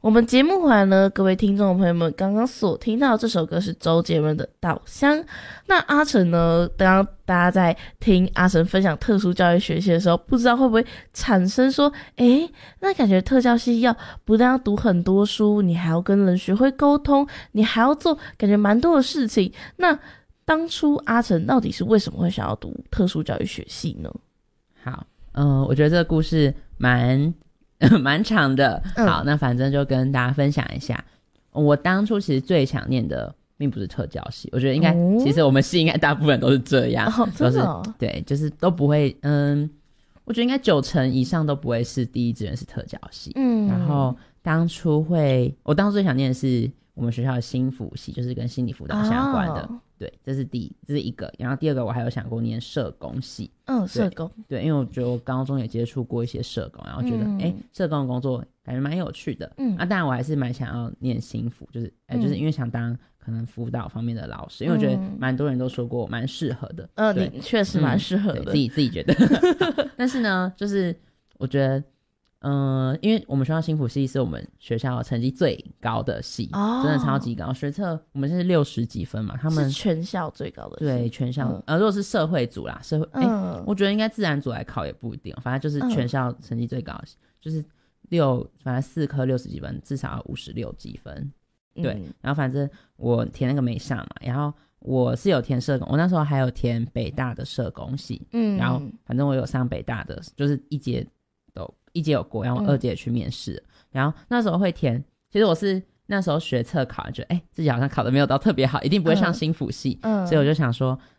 我们节目回来呢，各位听众朋友们，刚刚所听到这首歌是周杰伦的《稻香》。那阿成呢，刚刚大家在听阿成分享特殊教育学系的时候，不知道会不会产生说，那感觉特教系不但要读很多书，你还要跟人学会沟通，你还要做感觉蛮多的事情。那当初阿成到底是为什么会想要读特殊教育学系呢？ 好，我觉得这个故事蛮长的。好，那反正就跟大家分享一下。我当初其实最想念的并不是特教系，我觉得应该，其实我们系应该大部分都是这样， 真的哦？ 对，就是都不会，我觉得应该90%以上都不会是第一志愿是特教系。然后我当初最想念的是我们学校的心辅系，就是跟心理辅导相关的。对，这是一个。然后第二个我还有想过念社工系。 社工。对， 因为我觉得我高中也接触过一些社工，然后觉得社工的工作感觉蛮有趣的。当然我还是蛮想要念心辅，就是就是因为想当可能辅导方面的老师，因为我觉得蛮多人都说过我蛮适合的。 你确实蛮适合的。 自己觉得。但是呢，就是我觉得因为我们学校心辅系是我们学校成绩最高的系，真的超级高。学测我们是60几分嘛，他们是全校最高的系。对， 全校。如果是社会组啦，我觉得应该自然组来考也不一定，反正就是全校成绩最高的系，就是反正4科60几分，至少要56几分。对，然后反正我填那个没上嘛，然后我是有填社工，我那时候还有填北大的社工系。然后反正我有上北大的，就是一节有过，然后我2节也去面试。然后那时候会填，其实我是那时候学测考，觉得自己好像考的没有到特别好，一定不会上心辅系。所以我就想说，